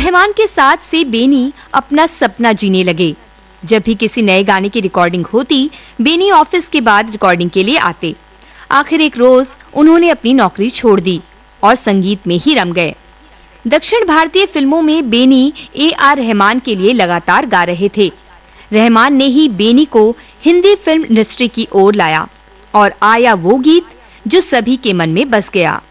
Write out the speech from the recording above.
रहमान के साथ से बेनी अपना सपना जीने लगे। जब भी किसी नए गाने की रिकॉर्डिंग होती, बेनी ऑफिस के बाद रिकॉर्डिंग के लिए आते। आखिर एक रोज उन्होंने अपनी नौकरी छोड़ दी और संगीत में ही रम गए। दक्षिण भारतीय फिल्मों में बेनी AR रहमान के लिए लगातार गा रहे थे। रहमान ने ही बेनी को हिंदी फिल्म इंडस्ट्री की ओर लाया और आया वो गीत जो सभी के मन में बस गया।